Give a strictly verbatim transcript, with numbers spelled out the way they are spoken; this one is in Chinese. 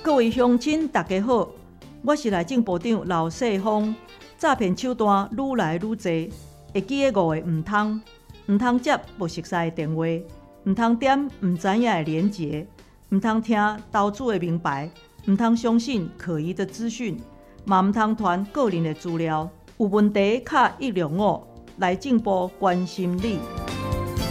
各位乡亲，大家好，我是内政部长刘世芳。诈骗手段愈来愈多，会记的五个唔通：唔通接不熟悉的电话，唔通点唔知影的连结，唔通听投资的名牌，唔通相信可疑的资讯，嘛唔通传个人的资料。有问题卡一零五，内政部关心你。